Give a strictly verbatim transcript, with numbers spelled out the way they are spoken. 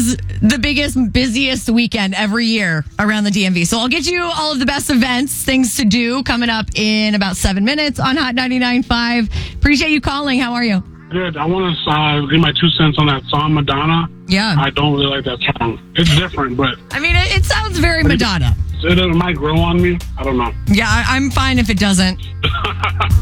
is the biggest, busiest weekend every year around the D M V. So I'll get you all of the best events, things to do coming up in about seven minutes on Hot ninety-nine point five. Appreciate you calling. How are you? Good. I want to uh, give my two cents on that song, Madonna. Yeah. I don't really like that song. It's different, but... I mean, it, it sounds very Madonna. It, it might grow on me. I don't know. Yeah, I, I'm fine if it doesn't.